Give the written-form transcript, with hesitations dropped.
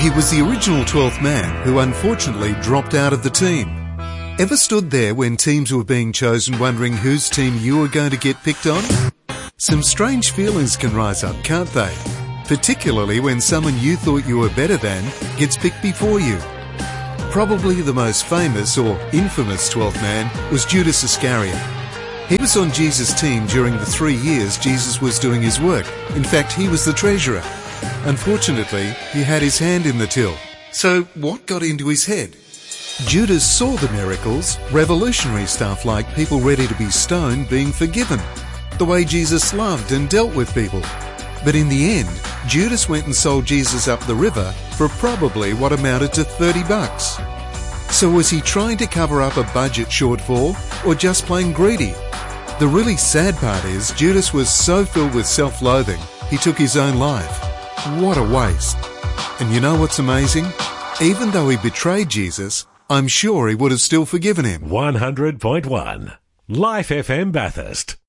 He was the original 12th man who unfortunately dropped out of the team. Ever stood there when teams were being chosen wondering whose team you were going to get picked on? Some strange feelings can rise up, can't they? Particularly when someone you thought you were better than gets picked before you. Probably the most famous or infamous 12th man was Judas Iscariot. He was on Jesus' team during the 3 years Jesus was doing his work. In fact, he was the treasurer. Unfortunately, he had his hand in the till. So what got into his head? Judas saw the miracles, revolutionary stuff like people ready to be stoned being forgiven, the way Jesus loved and dealt with people. But in the end, Judas went and sold Jesus up the river for probably what amounted to $30. So was he trying to cover up a budget shortfall or just plain greedy? The really sad part is Judas was so filled with self-loathing, he took his own life. What a waste. And you know what's amazing? Even though he betrayed Jesus, I'm sure he would have still forgiven him. 100.1 Life FM Bathurst.